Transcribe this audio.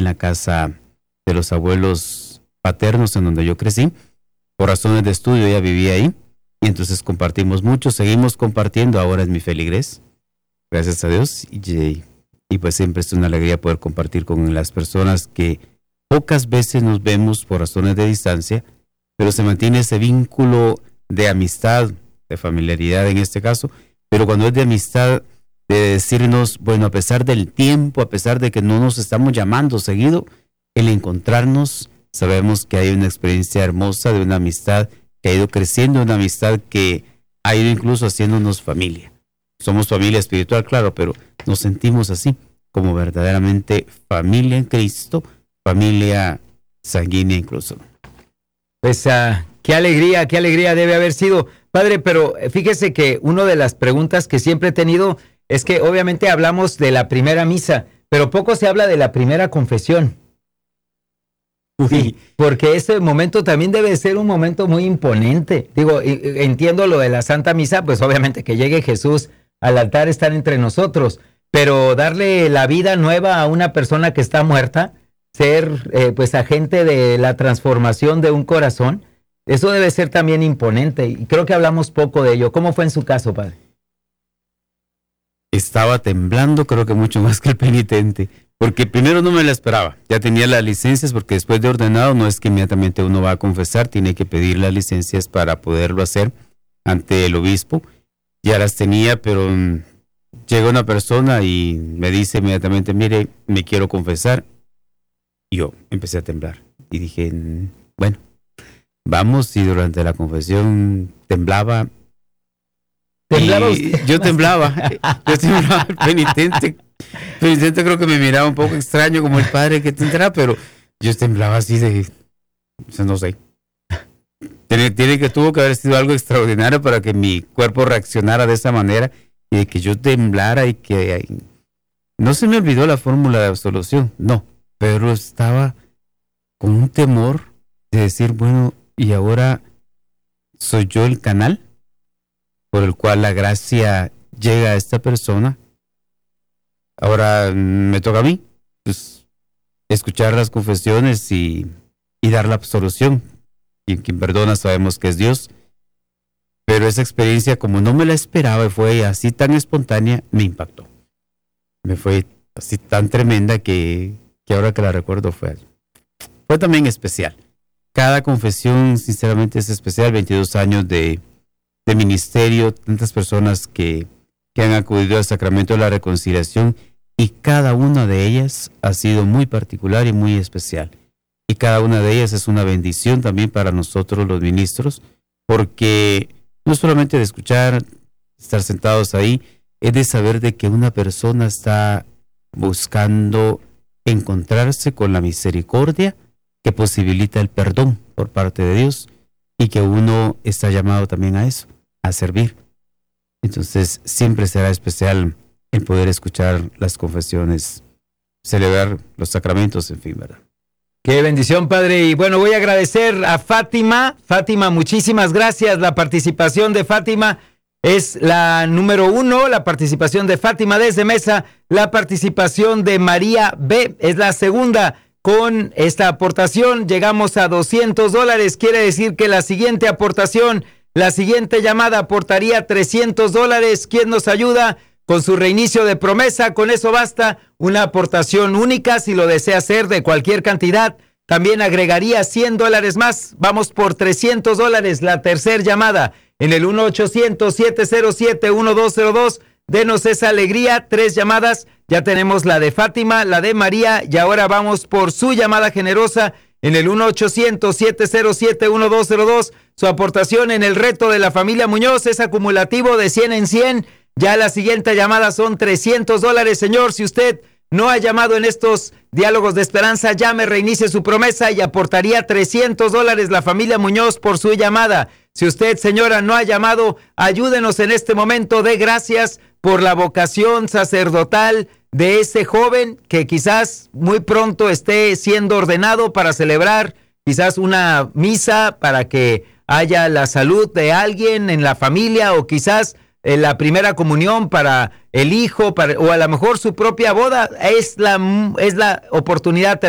la casa de los abuelos paternos en donde yo crecí. Por razones de estudio ella vivía ahí y entonces compartimos mucho, seguimos compartiendo, ahora es mi feligrés, gracias a Dios, y pues siempre es una alegría poder compartir con las personas que pocas veces nos vemos por razones de distancia, pero se mantiene ese vínculo de amistad, de familiaridad en este caso, pero cuando es de amistad, de decirnos, bueno, a pesar del tiempo, a pesar de que no nos estamos llamando seguido, el encontrarnos, sabemos que hay una experiencia hermosa de una amistad que ha ido creciendo, una amistad que ha ido incluso haciéndonos familia. Somos familia espiritual, claro, pero nos sentimos así, como verdaderamente familia en Cristo, familia sanguínea incluso. Pues qué alegría debe haber sido, padre, pero fíjese que una de las preguntas que siempre he tenido es que obviamente hablamos de la primera misa, pero poco se habla de la primera confesión. Sí, porque ese momento también debe ser un momento muy imponente. Digo, entiendo lo de la Santa Misa, pues obviamente que llegue Jesús al altar, estar entre nosotros, pero darle la vida nueva a una persona que está muerta, ser pues agente de la transformación de un corazón, eso debe ser también imponente y creo que hablamos poco de ello. ¿Cómo fue en su caso, padre? Estaba temblando, creo que mucho más que el penitente, porque primero no me la esperaba, ya tenía las licencias, porque después de ordenado no es que inmediatamente uno va a confesar, tiene que pedir las licencias para poderlo hacer ante el obispo, ya las tenía, pero llega una persona y me dice inmediatamente, mire, me quiero confesar. Y yo empecé a temblar y dije, bueno, vamos, y durante la confesión temblaba. ¿Temblaba usted? Yo temblaba, el penitente creo que me miraba un poco extraño, como el padre que tendrá, pero yo temblaba así de, no sé. Tuvo que haber sido algo extraordinario para que mi cuerpo reaccionara de esa manera y de que yo temblara y que no se me olvidó la fórmula de absolución, no, pero estaba con un temor de decir, bueno, y ahora soy yo el canal por el cual la gracia llega a esta persona. Ahora me toca a mí, pues, escuchar las confesiones y dar la absolución. Y quien perdona sabemos que es Dios. Pero esa experiencia, como no me la esperaba y fue así tan espontánea, me impactó. Me fue así tan tremenda que ahora que la recuerdo fue también especial. Cada confesión, sinceramente, es especial. 22 años de ministerio, tantas personas que han acudido al sacramento de la reconciliación, y cada una de ellas ha sido muy particular y muy especial. Y cada una de ellas es una bendición también para nosotros los ministros, porque no solamente de escuchar, estar sentados ahí, es de saber de que una persona está buscando encontrarse con la misericordia que posibilita el perdón por parte de Dios, y que uno está llamado también a eso, a servir. Entonces siempre será especial el poder escuchar las confesiones, celebrar los sacramentos, en fin, ¿verdad? Qué bendición, padre. Y bueno, voy a agradecer a Fátima. Fátima, muchísimas gracias. La participación de Fátima es la número 1, la participación de Fátima desde Mesa. La participación de María B es la segunda. Con esta aportación llegamos a $200. Quiere decir que la siguiente aportación, la siguiente llamada aportaría $300. ¿Quién nos ayuda? Con su reinicio de promesa, con eso basta. Una aportación única, si lo desea hacer, de cualquier cantidad, también agregaría $100 más. Vamos por $300. La tercera llamada en el 1-800-707-1202. Denos esa alegría. 3 llamadas. Ya tenemos la de Fátima, la de María, y ahora vamos por su llamada generosa en el 1-800-707-1202. Su aportación en el reto de la familia Muñoz es acumulativo de 100 en 100. Ya la siguiente llamada son $300. Señor, si usted no ha llamado en estos diálogos de esperanza, llame, reinicie su promesa y aportaría $300 la familia Muñoz por su llamada. Si usted, señora, no ha llamado, ayúdenos en este momento. Dé gracias por la vocación sacerdotal de ese joven que quizás muy pronto esté siendo ordenado para celebrar quizás una misa para que haya la salud de alguien en la familia, o quizás la primera comunión para el hijo, o a lo mejor su propia boda. Es la oportunidad